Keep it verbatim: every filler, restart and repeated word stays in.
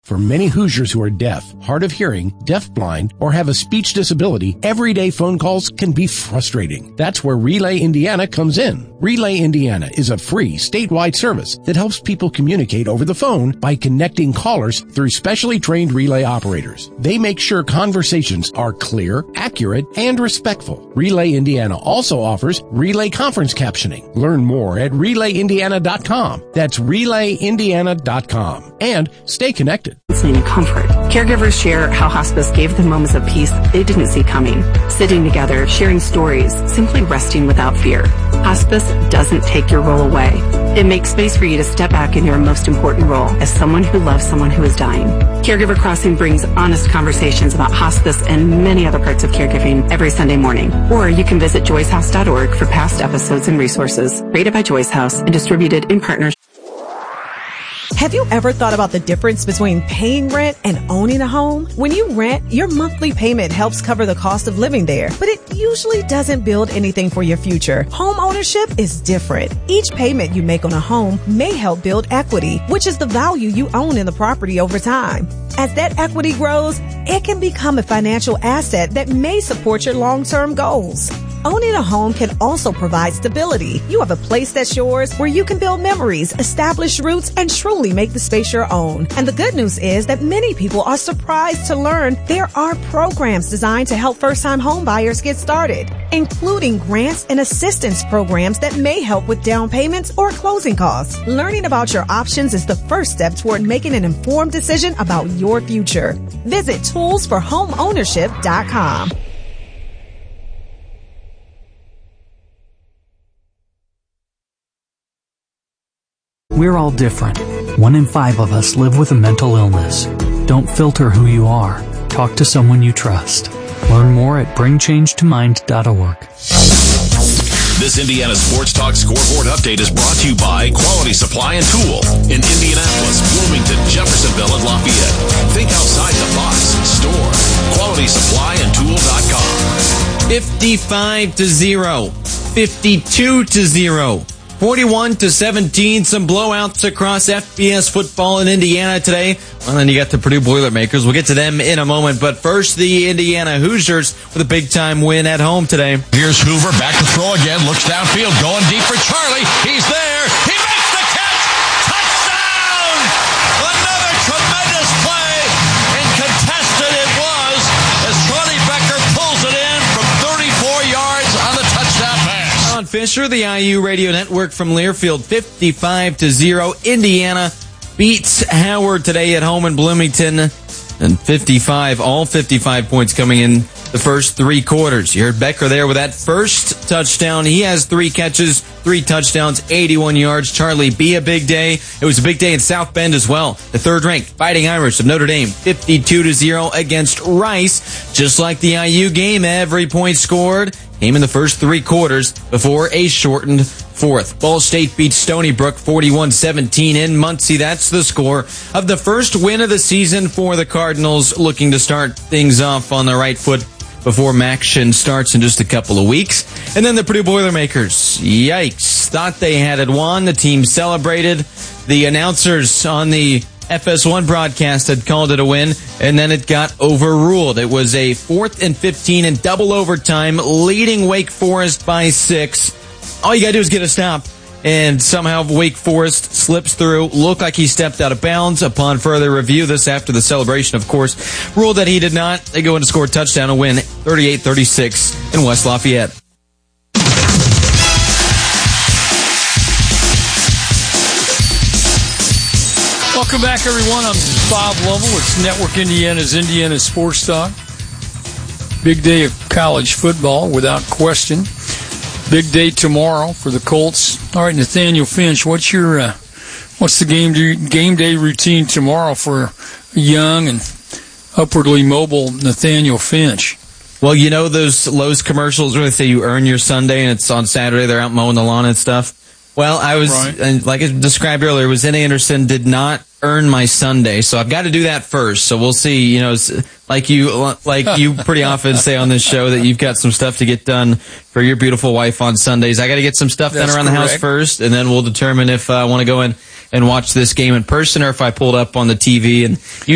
For many Hoosiers who are deaf, hard of hearing, deafblind, or have a speech disability, everyday phone calls can be frustrating. That's where Relay Indiana comes in. Relay Indiana is a free statewide service that helps people communicate over the phone by connecting callers through specially trained relay operators. They make sure conversations are clear, accurate, and respectful. Relay Indiana also offers relay conference captioning. Learn more at relay indiana dot com. That's relay indiana dot com. And stay connected. And comfort. Caregivers share how hospice gave them moments of peace they didn't see coming. Sitting together, sharing stories, simply resting without fear. Hospice doesn't take your role away. It makes space for you to step back in your most important role as someone who loves someone who is dying. Caregiver Crossing brings honest conversations about hospice and many other parts of caregiving every Sunday morning. Or you can visit joyce house dot org for past episodes and resources. Rated by Joyce House and distributed in partnership. Have you ever thought about the difference between paying rent and owning a home? When you rent, your monthly payment helps cover the cost of living there, but it usually doesn't build anything for your future. Home ownership is different. Each payment you make on a home may help build equity, which is the value you own in the property over time. As that equity grows, it can become a financial asset that may support your long-term goals. Owning a home can also provide stability. You have a place that's yours where you can build memories, establish roots, and truly make the space your own. And the good news is that many people are surprised to learn there are programs designed to help first-time home buyers get started, including grants and assistance programs that may help with down payments or closing costs. Learning about your options is the first step toward making an informed decision about your future. Visit tools for home ownership dot com. We're all different. One in five of us live with a mental illness. Don't filter who you are. Talk to someone you trust. Learn more at bring change to mind dot org. This Indiana Sports Talk Scoreboard Update is brought to you by Quality Supply and Tool in Indianapolis, Bloomington, Jeffersonville, and Lafayette. Think outside the box. Store quality supply and tool dot com. fifty-five to zero. fifty-two to zero. forty-one to seventeen, some blowouts across F B S football in Indiana today. Well, then you got the Purdue Boilermakers. We'll get to them in a moment. But first, the Indiana Hoosiers with a big-time win at home today. Here's Hoover back to throw again. Looks downfield, going deep for Charlie. He's there. He makes the catch. Touchdown! Another tremendous play. And contested it was as Charlie Becker pulls it in from thirty-four yards on the touchdown pass. John Fisher, the I U Radio Network from Learfield, fifty-five to zero. Indiana beats Howard today at home in Bloomington. And fifty-five, all fifty-five points coming in the first three quarters. You heard Becker there with that first touchdown. He has three catches, three touchdowns, eighty-one yards. Charlie B, a big day. It was a big day in South Bend as well. The third-ranked Fighting Irish of Notre Dame, fifty-two to zero against Rice. Just like the I U game, every point scored came in the first three quarters before a shortened fourth. Ball State beats Stony Brook forty-one seventeen in Muncie. That's the score of the first win of the season for the Cardinals, looking to start things off on the right foot before Maction starts in just a couple of weeks. And then the Purdue Boilermakers, yikes, thought they had it won. The team celebrated. The announcers on the F S one broadcast had called it a win, and then it got overruled. It was a fourth and fifteen in double overtime, leading Wake Forest by six. All you gotta do is get a stop, and somehow Wake Forest slips through. Looked like he stepped out of bounds. Upon further review, this after the celebration, of course, ruled that he did not. They go in to score a touchdown and win thirty-eight thirty-six in West Lafayette. Welcome back, everyone. I'm Bob Lovell. It's Network Indiana's Indiana Sports Talk. Big day of college football, without question. Big day tomorrow for the Colts. All right, Nathaniel Finch, what's your uh, what's the game do, game day routine tomorrow for young and upwardly mobile Nathaniel Finch? Well, you know those Lowe's commercials where they say you earn your Sunday and it's on Saturday, they're out mowing the lawn and stuff? Well, I was, right. and like I described earlier, was in Anderson, did not earn my Sunday, so I've got to do that first. So we'll see. You know, like you, like you pretty often say on this show that you've got some stuff to get done for your beautiful wife on Sundays. I got to get some stuff That's done around correct. the house first, and then we'll determine if I want to go in and watch this game in person or if I pull it up on the T V. And you